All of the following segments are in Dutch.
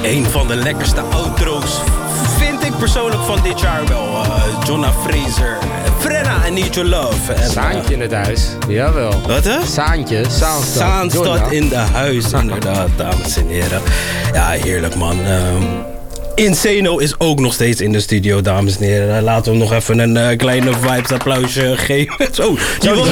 Een van de lekkerste outro's vind ik persoonlijk van dit jaar wel. Jonna Fraser, Frenna, I Need Your Love. En, Saantje in het huis, jawel. Wat hè? Saantje, Zaanstad in de huis, inderdaad, dames en heren. Ja, heerlijk man. Insano is ook nog steeds in de studio, dames en heren. Laten we hem nog even een kleine vibes applausje geven. Zo, die was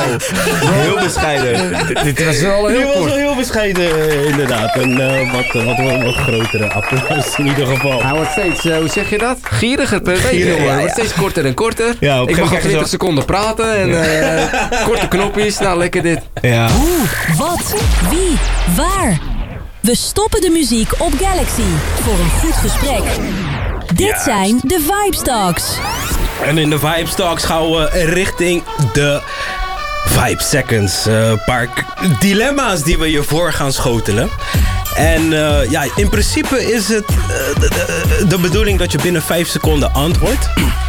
heel bescheiden. Dit was wel heel kort. Die was wel heel bescheiden, inderdaad. Een wat grotere applaus in ieder geval. Hij wordt steeds, hoe zeg je dat? Gieriger per week, jongen. Hij wordt steeds korter en korter. Ja, ik mag al 20 seconden praten en korte knopjes. Nou, lekker dit. Ja. Hoe, wat, wie, waar? We stoppen de muziek op Galaxy voor een goed gesprek. Dit zijn de Vibes Talks. En in de Vibes Talks gaan we richting de 5 seconds. Een paar dilemma's die we je voor gaan schotelen. En ja, in principe is het de bedoeling dat je binnen 5 seconden antwoordt.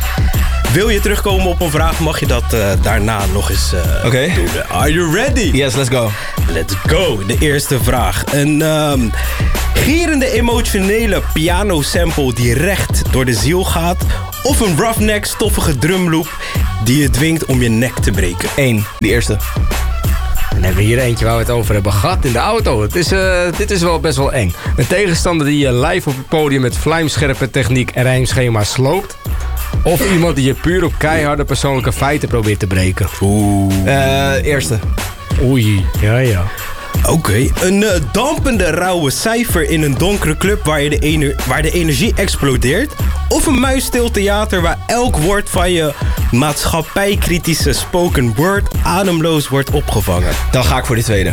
Wil je terugkomen op een vraag, mag je dat daarna nog eens doen. Are you ready? Yes, let's go. Let's go. De eerste vraag. Een gierende emotionele piano-sample die recht door de ziel gaat. Of een roughneck stoffige drumloop die je dwingt om je nek te breken. 1, die eerste. Dan hebben we hier eentje waar we het over hebben gehad in de auto. Dit is wel best wel eng. Een tegenstander die je live op het podium met vlijmscherpe techniek en rijmschema sloopt. Of iemand die je puur op keiharde persoonlijke feiten probeert te breken. Eerste. Oei, ja. Oké. Een dampende rauwe cijfer in een donkere club waar de energie explodeert. Of een muisstil theater waar elk woord van je maatschappijkritische spoken word ademloos wordt opgevangen. Dan ga ik voor die tweede.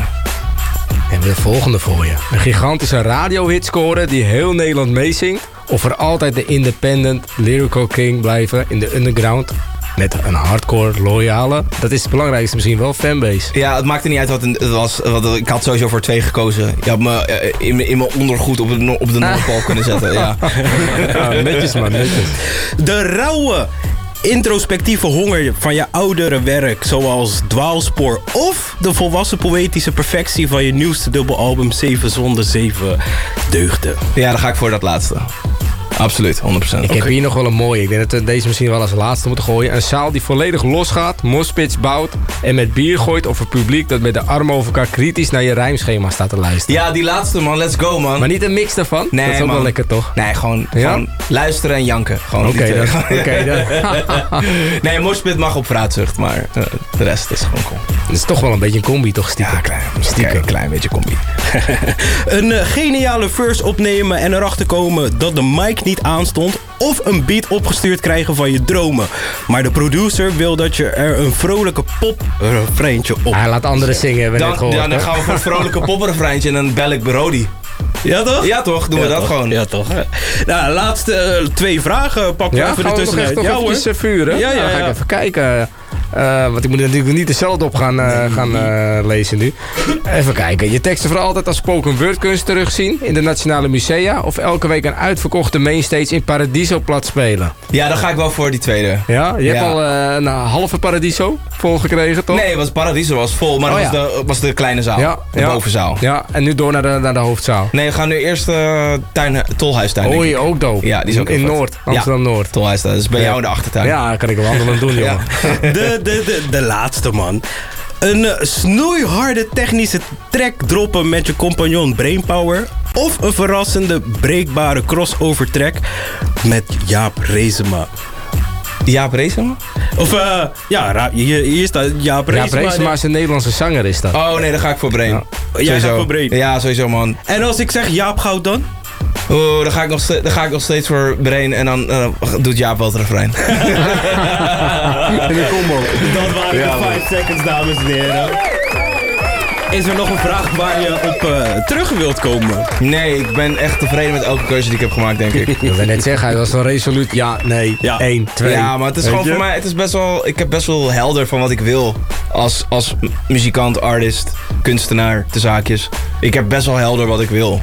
We hebben de volgende voor je. Een gigantische radiohit scoren die heel Nederland meezingt. Of er altijd de independent lyrical king blijven in de underground. Met een hardcore, loyale, dat is het belangrijkste misschien wel, fanbase. Ja, het maakte niet uit wat het was. Ik had sowieso voor 2 gekozen. Je had me in mijn ondergoed op de Noordpool kunnen zetten. Ja. Ja, netjes man, netjes. De rauwe introspectieve honger van je oudere werk, zoals Dwaalspoor, of de volwassen poëtische perfectie van je nieuwste dubbelalbum 7 Zonden 7 Deugden. Ja, dan ga ik voor dat laatste. Absoluut, 100%. Ik heb hier nog wel een mooie. Ik denk dat we deze misschien wel als laatste moeten gooien. Een zaal die volledig losgaat, moshpits bouwt en met bier gooit, of een publiek dat met de armen over elkaar kritisch naar je rijmschema staat te luisteren. Ja, die laatste man, let's go man. Maar niet een mix daarvan? Nee, dat is ook man. wel lekker toch? Nee, gewoon luisteren en janken. Oké. Nee, moshpit mag op vraatzucht, maar de rest is gewoon cool. Dat is toch wel een beetje een combi toch stiekem? Ja, klein beetje combi. Een geniale verse opnemen en erachter komen dat de mic niet aanstond. Of een beat opgestuurd krijgen van je dromen. Maar de producer wil dat je er een vrolijke poprefreintje op. Hij laat anderen zingen, hebben we net gehoord. Dan gaan we voor een vrolijke poprefreintje en dan bel ik Brody. Ja toch? Ja toch, doen we dat gewoon. Ja toch. Nou, laatste 2 vragen pakken we even ertussenuit. Ja, gaan we nog even vuren? Ja. Nou, ga ik even kijken. Want ik moet natuurlijk niet dezelfde op gaan lezen nu. Even kijken. Je teksten voor altijd als spoken word kunst terugzien in de Nationale Musea. Of elke week een uitverkochte mainstage in Paradiso plat spelen. Ja, dan ga ik wel voor die tweede. Ja? Je hebt al een halve Paradiso volgekregen, toch? Nee, Paradiso was vol, maar dat was de kleine zaal. Ja, de bovenzaal. Ja, en nu door naar de hoofdzaal. Nee, we gaan nu eerst Tolhuistuin. Oh, ook dope. Ja, die is ook in Noord, Amsterdam-Noord. Tolhuistuin, dat is bij jou in de achtertuin. Ja, kan ik wel wandelen doen, jongen. De laatste man. Een snoeiharde technische track droppen met je compagnon Brainpower. Of een verrassende breekbare crossover track met Jaap Reesema. Jaap Reesema? Of hier staat Jaap Reesema. Jaap Reesema is een Nederlandse zanger, is dat? Oh nee, dan ga ik voor Brain. Ja. Jij gaat voor Brain? Ja, sowieso man. En als ik zeg Jaap Goud dan? Oh, dan ga ik nog steeds voor Brain en dan doet Jaap wel het refrein. In een combo. Dat waren de 5 seconds, dames en heren. Is er nog een vraag waar je op terug wilt komen? Nee, ik ben echt tevreden met elke keuze die ik heb gemaakt, denk ik. Ik wilde net zeggen, hij was wel resoluut. Ja, nee, 1, 2. Ja, maar het is gewoon voor mij, het is best wel, ik heb best wel helder van wat ik wil. Als muzikant, artist, kunstenaar, de zaakjes. Ik heb best wel helder wat ik wil.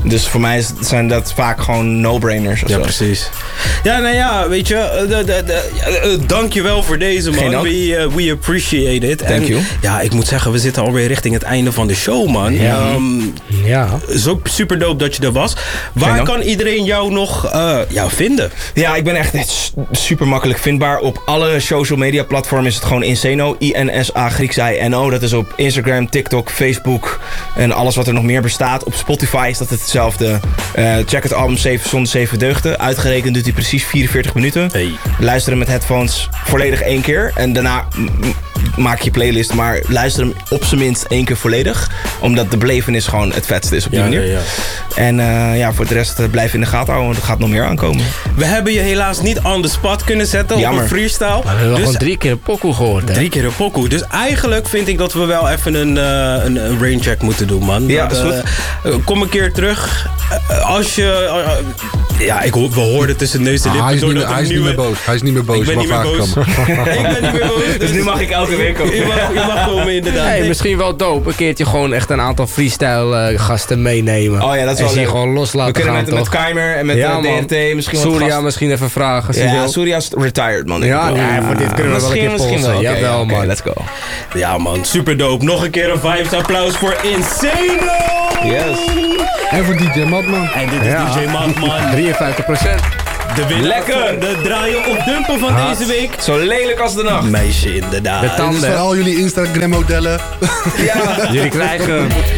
Dus voor mij zijn dat vaak gewoon no-brainers. Of Ja, zo. precies. Ja, nou ja, weet je, dank je wel voor deze, man. Geen dank. We appreciate it. Thank you. Ja, ik moet zeggen, we zitten alweer richting het einde van de show, man. Ja. Ja. Zo super dope dat je er was. Waar dank. kan iedereen jou nog vinden? Ja, ik ben echt super makkelijk vindbaar. Op alle social media platformen is het gewoon Insano. INSA Grieks I-N-O. Dat is op Instagram, TikTok, Facebook en alles wat er nog meer bestaat. Op Spotify is dat hetzelfde. Check het album 7 zonder 7 deugden. Uitgerekend duurt hij precies 44 minuten. Hey. Luister hem met headphones volledig 1 keer. En daarna maak je playlist. Maar luister hem op zijn minst 1 keer volledig. Omdat de belevenis gewoon het vetste is op die manier. Ja. En voor de rest blijf in de gaten houden. Er gaat nog meer aankomen. We hebben je helaas niet on the spot kunnen zetten Jammer. op een freestyle. We hebben Dus gewoon 3 keer een pokoe gehoord, hè? 3 keer een pokoe. Dus eigenlijk vind ik dat we wel even een raincheck moeten doen, man. Ja, is goed. Kom een keer terug. Als je... we hoorden tussen neus en lippen. Hij is niet doordat meer- een hij is niet meer boos. Hij is niet meer boos. Ik ben niet meer boos. Ik ben niet meer boos. Dus nu mag ik elke week komen. Je mag komen, inderdaad. Hey, misschien wel dope. Een keertje gewoon echt een aantal freestyle gasten meenemen. Oh ja, dat is en wel ze leuk. gewoon los We laten kunnen gaan, met toch? Keimer en met Ja, man. DNT misschien wat Surya gasten. misschien even vragen. Als hij Ja, wil. Surya is retired, man. Ja, voor dit kunnen we wel een keer Misschien polsen. wel. Oké, Jawel, oké, man. let's go. Ja, man. Super dope. Nog een keer een vibes applaus voor Insano. Yes. En voor DJ Madman. En dit is DJ Madman. 53%. De winnaar Lekker. van de draaien of dumpen van deze week. Zo lelijk als de nacht. Meisje, inderdaad. De Dit is voor tanden. al jullie Instagram modellen. Ja. Jullie krijgen